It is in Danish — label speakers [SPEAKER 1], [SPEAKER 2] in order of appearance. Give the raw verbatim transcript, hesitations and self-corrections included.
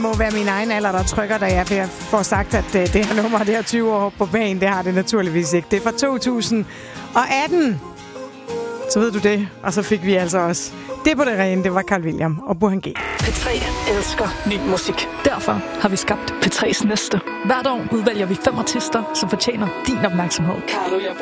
[SPEAKER 1] må være min egen alder, der trykker, da jeg får sagt, at det her nummer, det her tyve år på banen, det har det naturligvis ikke. Det er fra to tusind og atten. Så ved du det. Og så fik vi altså også det på det rene. Det var Carl William og Burhan G.
[SPEAKER 2] P tre elsker ny musik. Derfor har vi skabt P tre's næste. Hvert år udvælger vi fem artister, som fortjener din opmærksomhed.